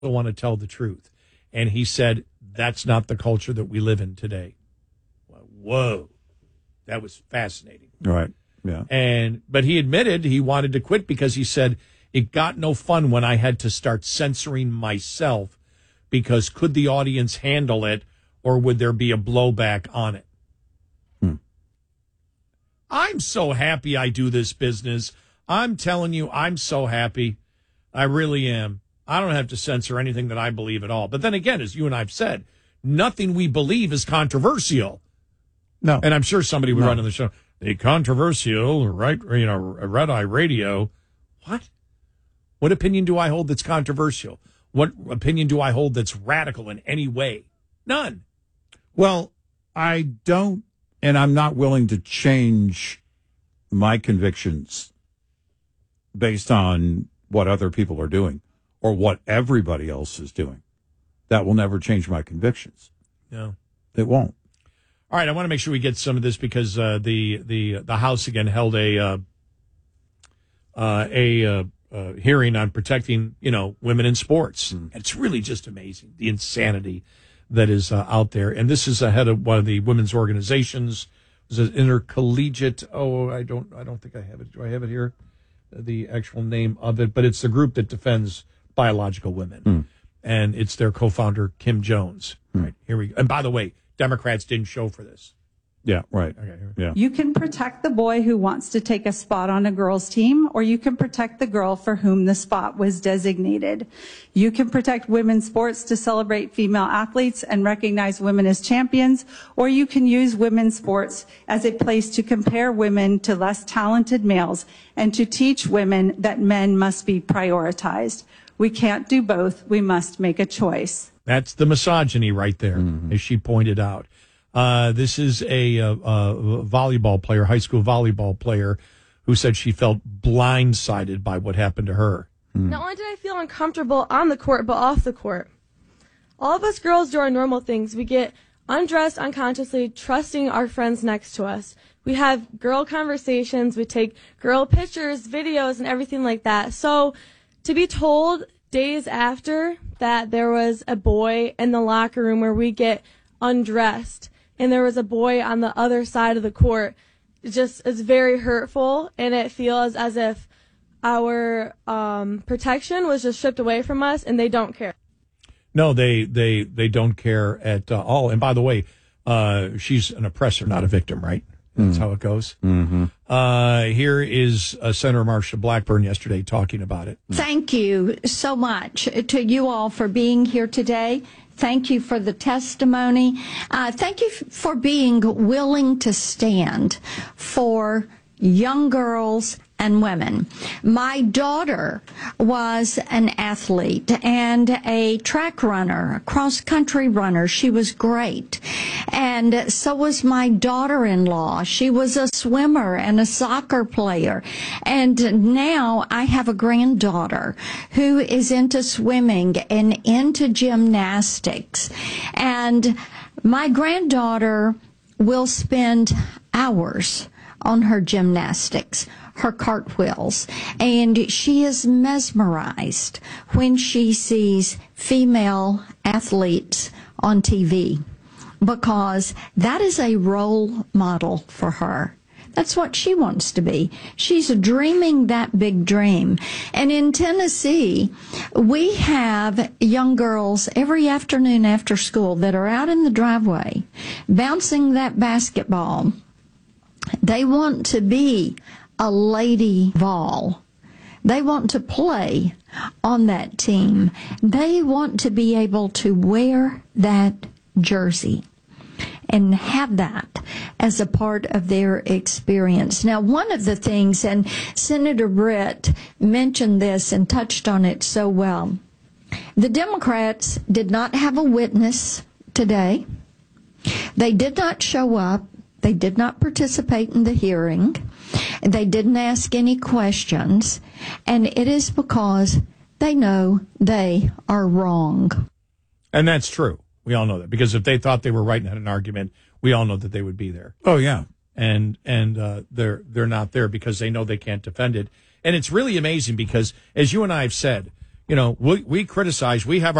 want to tell the truth. And he said, that's not the culture that we live in today. Whoa. That was fascinating. Right. Yeah. But he admitted he wanted to quit because he said, it got no fun when I had to start censoring myself because could the audience handle it or would there be a blowback on it? I'm so happy I do this business. I'm telling you, I'm so happy. I really am. I don't have to censor anything that I believe at all. But then again, as you and I've said, nothing we believe is controversial. No. And I'm sure somebody would run on the show. The controversial, right? Red Eye Radio. What? What opinion do I hold that's controversial? What opinion do I hold that's radical in any way? None. Well, I don't, and I'm not willing to change my convictions based on what other people are doing or what everybody else is doing. That will never change my convictions. No. It won't. All right, I want to make sure we get some of this because the House again held a hearing on protecting women in sports. It's really just amazing the insanity that is out there. And this is ahead of one of the women's organizations. It was an intercollegiate. I don't think I have it. Do I have it here? The actual name of it, but it's the group that defends biological women, and it's their co-founder Kim Jones. Right, here we go. And by the way, Democrats didn't show for this. Yeah, right. Okay. Yeah. You can protect the boy who wants to take a spot on a girl's team, or you can protect the girl for whom the spot was designated. You can protect women's sports to celebrate female athletes and recognize women as champions, or you can use women's sports as a place to compare women to less talented males and to teach women that men must be prioritized. We can't do both. We must make a choice. That's the misogyny right there, as she pointed out. This is a volleyball player, high school volleyball player, who said she felt blindsided by what happened to her. Not only did I feel uncomfortable on the court, but off the court. All of us girls do our normal things. We get undressed unconsciously, trusting our friends next to us. We have girl conversations. We take girl pictures, videos, and everything like that. So to be told days after that there was a boy in the locker room where we get undressed and there was a boy on the other side of the court, it just is very hurtful, and it feels as if our protection was just stripped away from us, and they don't care. No, they don't care at all. And by the way, she's an oppressor, not a victim, right? That's how it goes. Here is Senator Marsha Blackburn yesterday talking about it. Thank you so much to you all for being here today. Thank you for the testimony. Thank you for being willing to stand for young girls and women. My daughter was an athlete and a track runner, a cross-country runner. She was great. And so was my daughter-in-law. She was a swimmer and a soccer player. And now I have a granddaughter who is into swimming and into gymnastics. And my granddaughter will spend hours on her gymnastics, her cartwheels, and she is mesmerized when she sees female athletes on TV because that is a role model for her. That's what she wants to be. She's dreaming that big dream. And in Tennessee, we have young girls every afternoon after school that are out in the driveway bouncing that basketball. They want to be a lady vol. They want to play on that team. They want to be able to wear that jersey and have that as a part of their experience. Now, one of the things, and Senator Britt mentioned this and touched on it so well, the Democrats did not have a witness today. They did not show up. They did not participate in the hearing. They didn't ask any questions. And it is because they know they are wrong. And that's true. We all know that. Because if they thought they were right and had an argument, we all know that they would be there. Oh, yeah. And they're not there because they know they can't defend it. And it's really amazing because, as you and I have said, we criticize, we have